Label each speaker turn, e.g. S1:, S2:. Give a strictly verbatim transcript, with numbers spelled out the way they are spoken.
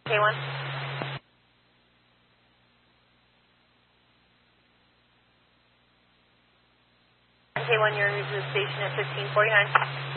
S1: K one. K one, you're to the station at fifteen forty-nine.